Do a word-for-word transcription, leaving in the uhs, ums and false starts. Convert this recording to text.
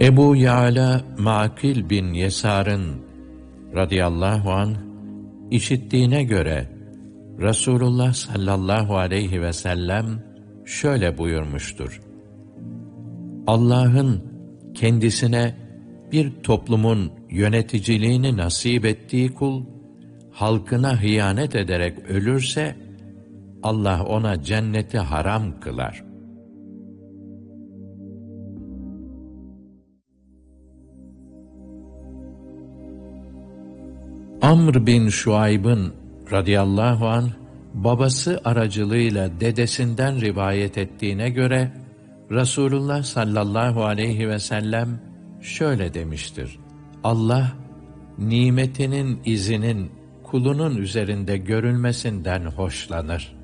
Ebu Yâla Mâkil bin Yesar'ın radıyallahu anh işittiğine göre Resulullah sallallahu aleyhi ve sellem şöyle buyurmuştur: Allah'ın kendisine bir toplumun yöneticiliğini nasip ettiği kul, halkına hıyanet ederek ölürse, Allah ona cenneti haram kılar. Amr bin Şuayb'ın radıyallahu anh, babası aracılığıyla dedesinden rivayet ettiğine göre, Resulullah sallallahu aleyhi ve sellem şöyle demiştir: Allah, nimetinin izinin kulunun üzerinde görülmesinden hoşlanır.